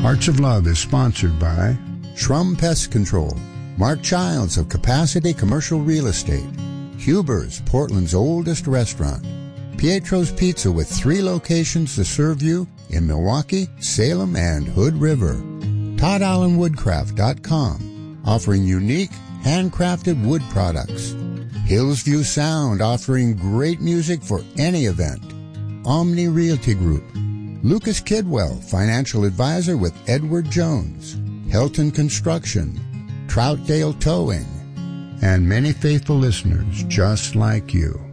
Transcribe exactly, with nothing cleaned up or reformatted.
Hearts of Love is sponsored by Shrum Pest Control, Mark Childs of Capacity Commercial Real Estate, Huber's, Portland's oldest restaurant, Pietro's Pizza with three locations to serve you in Milwaukee, Salem, and Hood River, Todd Allen Woodcraft dot com, offering unique, handcrafted wood products, Hillsview Sound, offering great music for any event, Omni Realty Group, Lucas Kidwell, financial advisor with Edward Jones, Helton Construction, Troutdale Towing, and many faithful listeners just like you.